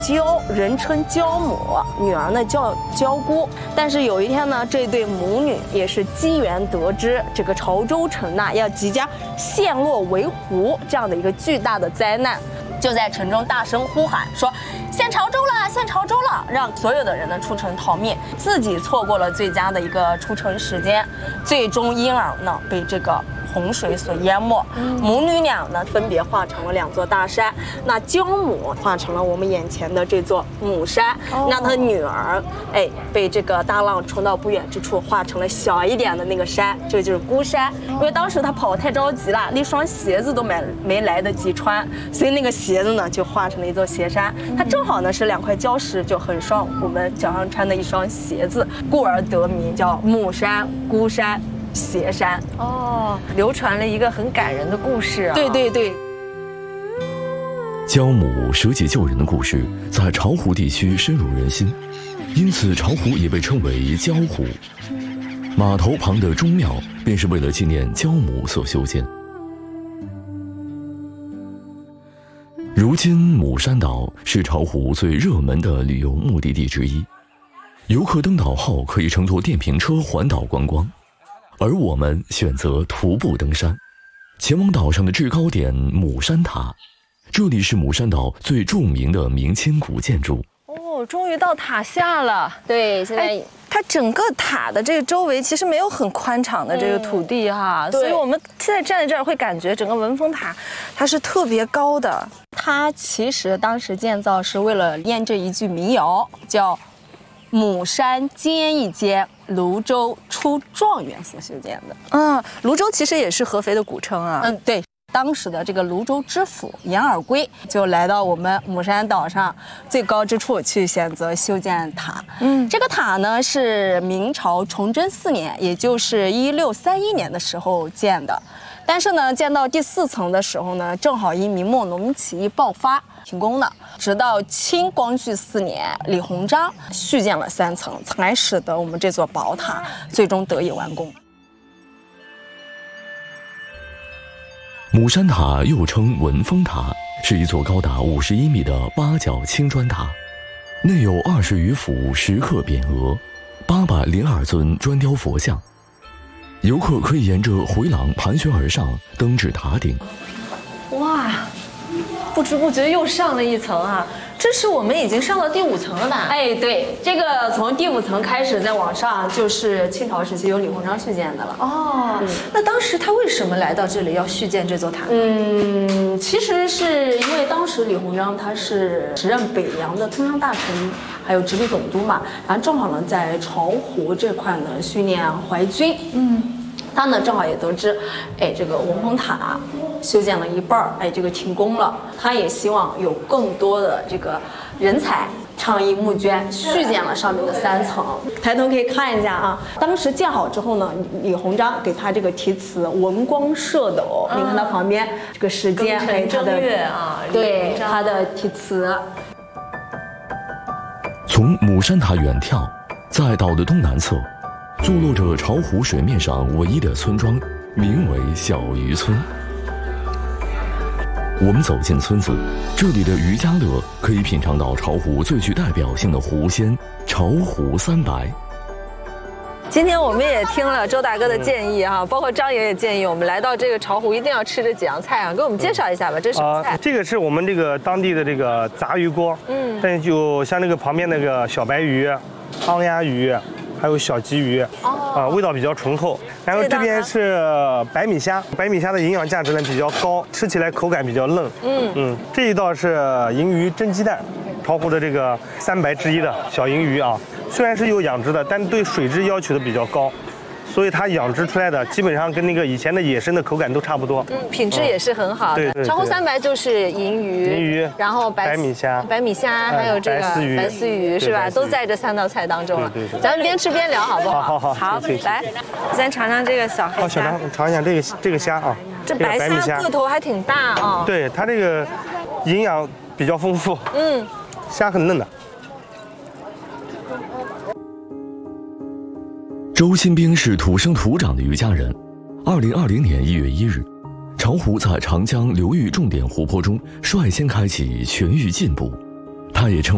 焦，人称焦母，女儿呢叫焦姑。但是有一天呢，这对母女也是机缘得知，这个潮州城呐要即将陷落为湖这样的一个巨大的灾难，就在城中大声呼喊说：“陷潮州了，陷潮州了！”让所有的人呢出城逃命，自己错过了最佳的一个出城时间，最终因而呢被这个洪水所淹没。母女俩呢分别化成了2座大山，那焦母化成了我们眼前的这座母山，那她女儿被这个大浪冲到不远之处，化成了小一点的那个山，这就是孤山。因为当时她跑太着急了，那双鞋子都没来得及穿，所以那个鞋子呢就化成了一座鞋山。它正好呢是2块礁石就很上我们脚上穿的一双鞋子，故而得名叫母山、孤山、鞋山。 流传了一个很感人的故事啊。 对对对。 焦母舍己救人的故事在巢湖地区深入人心，因此巢湖也被称为焦湖。码头旁的钟庙便是为了纪念焦母所修建。如今母山岛是巢湖最热门的旅游目的地之一，游客登岛后可以乘坐电瓶车环岛观光，而我们选择徒步登山，前往岛上的制高点母山塔。这里是母山岛最著名的明清古建筑。 终于到塔下了。 对，现在它整个塔的这个周围其实没有很宽敞的这个土地哈，所以我们现在站在这儿会感觉整个文峰塔它是特别高的。 它其实当时建造是为了验证一句民谣，叫“母山尖一尖，泸州出状元”所修建的。 泸州其实也是合肥的古称啊。 对。当时的这个泸州知府严尔圭就来到我们母山岛上最高之处去选择修建塔。这个塔呢是明朝崇祯4年，也就是1631年的时候建的。但是呢，建到第4层的时候呢，正好因明末农民起义爆发停工了。直到清光绪4年，李鸿章续建了3层，才使得我们这座宝塔最终得以完工。 母山塔又称文峰塔，是一座高达51米的8角青砖塔，内有20余幅石刻匾额，802尊砖雕佛像。游客可以沿着回廊盘旋而上，登至塔顶。 哇，不知不觉又上了一层啊！这是我们已经上到第5层了吧？ 对，这个从第5层开始再往上，就是清朝时期由李鸿章续建的了。 那当时他为什么来到这里要续建这座塔？ 其实是因为当时李鸿章他是时任北洋的通商大臣，还有直隶总督嘛，然后正好呢在巢湖这块呢训练淮军。他呢正好也得知，这个文峰塔修建了一半，这个停工了。他也希望有更多的这个人才倡议募捐，续建了上面的3层。抬头可以看一下啊，当时建好之后呢，李鸿章给他这个题词“文光射斗”，你看它旁边这个时间， 正月啊， 对他的题词。 从母山塔远眺，在岛的东南侧，坐落着巢湖水面上唯一的村庄，名为小渔村。我们走进村子，这里的渔家乐可以品尝到巢湖最具代表性的湖鲜——巢湖三白。 今天我们也听了周大哥的建议哈，包括张爷也建议我们来到这个巢湖一定要吃这几样菜啊，给我们介绍一下吧，这是什么菜？ 这个是我们这个当地的这个杂鱼锅，但就像那个旁边那个小白鱼、昂鸭鱼。还有小鲫鱼，味道比较醇厚。然后这边是白米虾，白米虾的营养价值呢比较高，吃起来口感比较嫩。这一道是银鱼蒸鸡蛋，巢湖的这个3白之一的小银鱼啊，虽然是有养殖的，但对水质要求的比较高。所以它养殖出来的基本上跟那个以前的野生的口感都差不多， 品质也是很好的。巢湖三白就是银鱼，然后白米虾，还有这个白丝鱼是吧？都在这3道菜当中了。咱们边吃边聊好不好？好，来，先尝尝这个小黑虾。 尝一下这个虾啊， 这白虾个头还挺大啊。 对，它这个营养比较丰富，虾很嫩的。 周新兵是土生土长的渔家人。2020年1月1日，巢湖在长江流域重点湖泊中率先开启全域禁捕，他也称